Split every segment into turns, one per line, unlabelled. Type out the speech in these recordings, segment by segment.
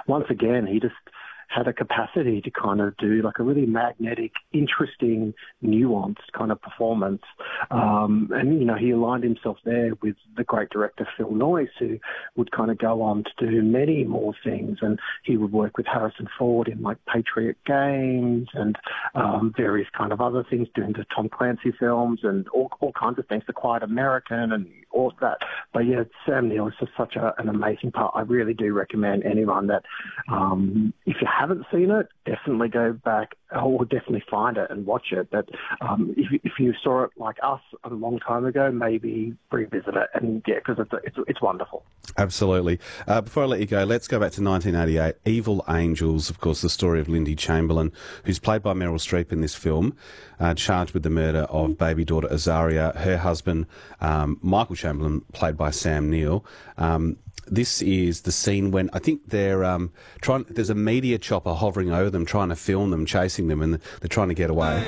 once again, he just had a capacity to kind of do like a really magnetic, interesting, nuanced kind of performance. And, you know, he aligned himself there with the great director Phil Noyce, who would kind of go on to do many more things. And he would work with Harrison Ford in like Patriot Games and various kind of other things, doing the Tom Clancy films and all kinds of things, The Quiet American and all of that. But yeah, Sam Neill is just such an amazing part. I really do recommend anyone that, if you haven't seen it, definitely go back or definitely find it and watch it. But if you saw it like us a long time ago, maybe revisit it. And yeah, because it's wonderful.
Absolutely. Before I let you go, let's go back to 1988. Evil Angels, of course, the story of Lindy Chamberlain, who's played by Meryl Streep in this film, charged with the murder of baby daughter Azaria. Her husband, Michael Chamberlain, played by Sam Neill. This is the scene when I think they're there's a media chopper hovering over them, trying to film them, chasing them, and they're trying to get away.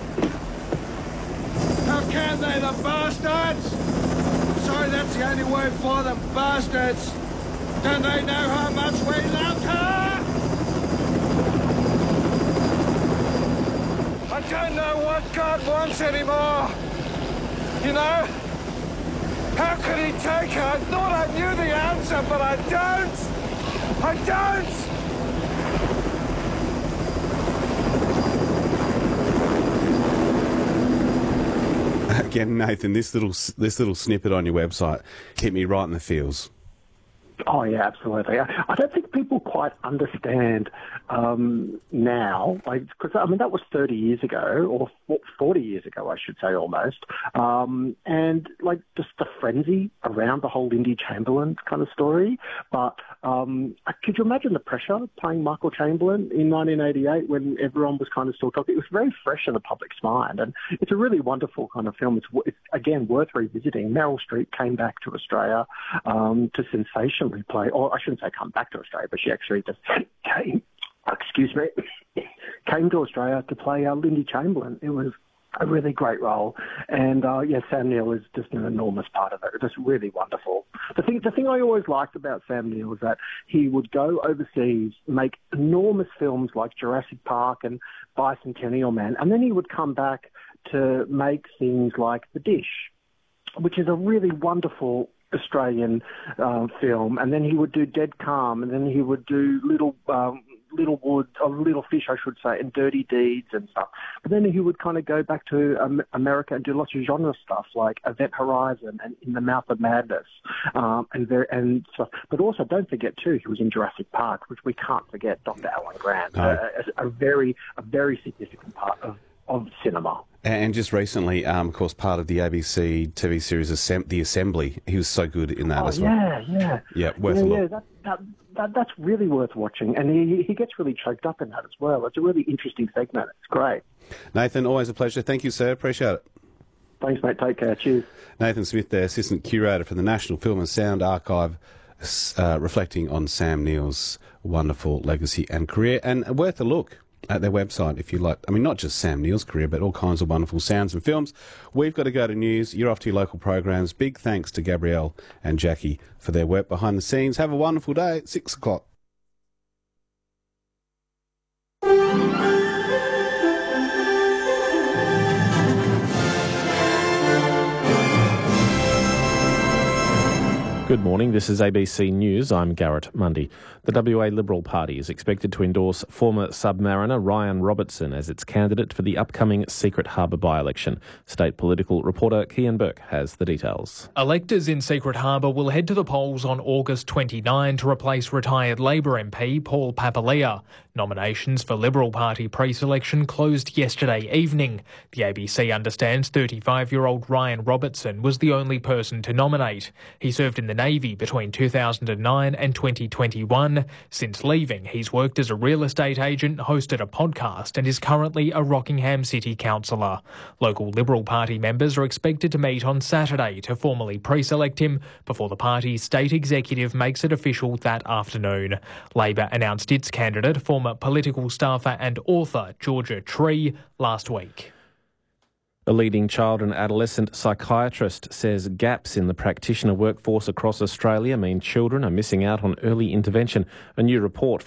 How can they, the bastards? Sorry, that's the only word for them, bastards. Don't they know how much we love her? I don't know what God wants anymore. You know? How could he take her? I thought I knew the answer, but I don't! I don't!
Again, Nathan, this little snippet on your website hit me right in the feels.
Oh, yeah, absolutely. I don't think people quite understand now, because, I mean, that was 30 years ago, or 40 years ago, I should say, almost. And, like, just the frenzy around the whole Lindy Chamberlain kind of story. But could you imagine the pressure playing Michael Chamberlain in 1988 when everyone was kind of still talking? It was very fresh in the public's mind. And it's a really wonderful kind of film. It's again, worth revisiting. Meryl Streep came back to Australia to sensationally play, or I shouldn't say come back to Australia, but she actually just came to Australia to play Lindy Chamberlain. It was a really great role. And, Sam Neill is just an enormous part of it. It's just really wonderful. The thing I always liked about Sam Neill is that he would go overseas, make enormous films like Jurassic Park and Bicentennial Man, and then he would come back to make things like The Dish, which is a really wonderful Australian film. And then he would do Dead Calm, and then he would do Little Fish, I should say, and Dirty Deeds and stuff. But then he would kind of go back to America and do lots of genre stuff like Event Horizon and In the Mouth of Madness, and stuff. But also, don't forget too, he was in Jurassic Park, which we can't forget. Dr. Alan Grant, a very significant part of cinema.
And just recently, of course, part of the ABC TV series The Assembly. He was so good in that as well.
Yeah,
worth a look.
That's really worth watching, and he gets really choked up in that as well. It's a really interesting segment. It's great.
Nathan, always a pleasure. Thank you, sir. Appreciate it.
Thanks, mate. Take care. Cheers.
Nathan Smith there, Assistant Curator for the National Film and Sound Archive, reflecting on Sam Neill's wonderful legacy and career, and worth a look at their website if you like. I mean, not just Sam Neill's career, but all kinds of wonderful sounds and films. We've got to go to news. You're off to your local programs. Big thanks to Gabrielle and Jackie for their work behind the scenes. Have a wonderful day at 6 o'clock.
Good morning, this is ABC News. I'm Garrett Mundy. The WA Liberal Party is expected to endorse former submariner Ryan Robertson as its candidate for the upcoming Secret Harbour by-election. State political reporter Kian Burke has the details.
Electors in Secret Harbour will head to the polls on August 29 to replace retired Labor MP Paul Papalia. Nominations for Liberal Party pre-selection closed yesterday evening. The ABC understands 35-year-old Ryan Robertson was the only person to nominate. He served in the Navy between 2009 and 2021. Since leaving, he's worked as a real estate agent, hosted a podcast, and is currently a Rockingham City councillor. Local Liberal Party members are expected to meet on Saturday to formally pre-select him before the party's state executive makes it official that afternoon. Labor announced its candidate, former political staffer and author Georgia Tree, last week.
A leading child and adolescent psychiatrist says gaps in the practitioner workforce across Australia mean children are missing out on early intervention. A new report